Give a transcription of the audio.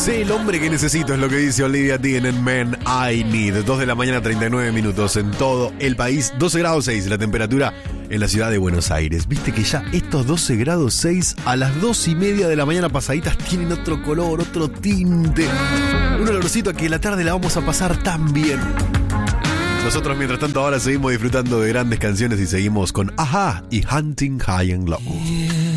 Sé el hombre que necesito, es lo que dice Olivia Dean en Men I Need. 2 de la mañana, 39 minutos en todo el país. 12 grados 6 la temperatura en la ciudad de Buenos Aires. Viste que ya estos 12 grados 6 a las 2:30 de la mañana pasaditas tienen otro color, otro tinte. Un olorcito a que la tarde la vamos a pasar tan bien. Nosotros, mientras tanto, ahora seguimos disfrutando de grandes canciones y seguimos con Ajá y Hunting High and Low.